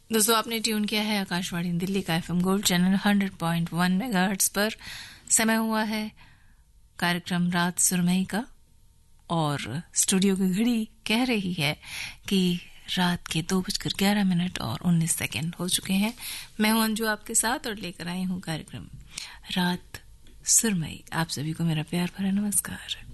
दोस्तों आपने ट्यून किया है आकाशवाणी दिल्ली का एफएम गोल्ड चैनल 100.1 मेगाहर्ट्ज पर। समय हुआ है कार्यक्रम रात सुरमई का और स्टूडियो की घड़ी कह रही है कि रात के 2:11 और 19 सेकंड हो चुके हैं। मैं हूं अंजू आपके साथ और लेकर आई हूं कार्यक्रम रात सुरमई। आप सभी को मेरा प्यार भरा नमस्कार।